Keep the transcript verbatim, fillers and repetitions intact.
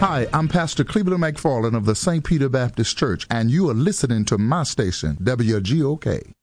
Hi, I'm Pastor Cleveland McFarland of the Saint Peter Baptist Church, and you are listening to my station, W G O K.